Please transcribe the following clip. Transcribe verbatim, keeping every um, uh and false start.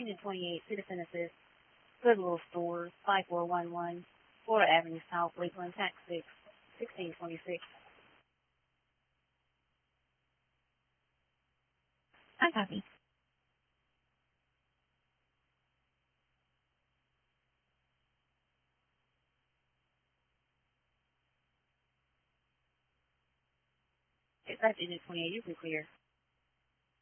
Unit twenty-eight, Citizen Assist, Goodwill Stores, five four one one, Florida Avenue South, Lakeland, Tax six, sixteen twenty-six. I copy. It's at Unit twenty-eight, you can clear.